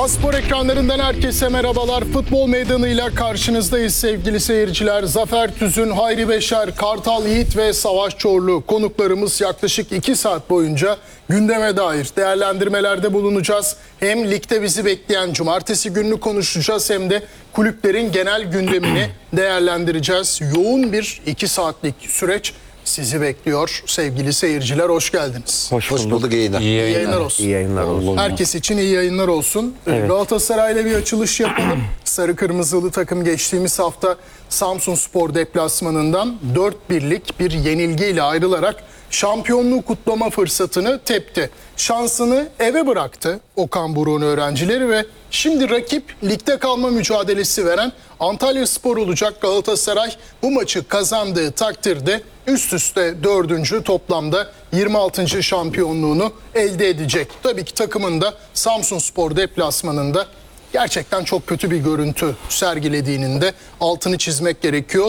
Spor ekranlarından herkese merhabalar. Futbol meydanıyla karşınızdayız sevgili seyirciler. Zafer Tüzün, Hayri Beşer, Kartal Yiğit ve Savaş Çorlu konuklarımız yaklaşık 2 saat boyunca gündeme dair değerlendirmelerde bulunacağız. Hem ligde bizi bekleyen cumartesi gününü konuşacağız hem de kulüplerin genel gündemini değerlendireceğiz. Yoğun bir 2 saatlik süreç sizi bekliyor sevgili seyirciler. Hoş geldiniz. Hoş bulduk. İyi yayınlar olsun. İyi yayınlar olsun. Herkes için iyi yayınlar olsun. Evet. Galatasaray'la bir açılış yapalım. Sarı kırmızılı takım geçtiğimiz hafta Samsunspor deplasmanından 4-1'lik bir yenilgiyle ayrılarak şampiyonluğu kutlama fırsatını tepti. Şansını eve bıraktı Okan Buruk'un öğrencileri ve şimdi rakip ligde kalma mücadelesi veren Antalyaspor olacak. Galatasaray bu maçı kazandığı takdirde üst üste 4. toplamda 26. şampiyonluğunu elde edecek. Tabii ki takımın da Samsunspor deplasmanında gerçekten çok kötü bir görüntü sergilediğinin de altını çizmek gerekiyor.